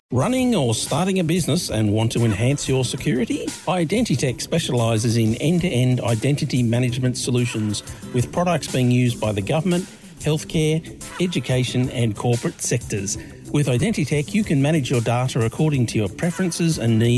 Running or starting a business and want to enhance your security? Identitech specialises in end-to-end identity management solutions with products being used by the government, healthcare, education and corporate sectors. With Identitech, you can manage your data according to your preferences and needs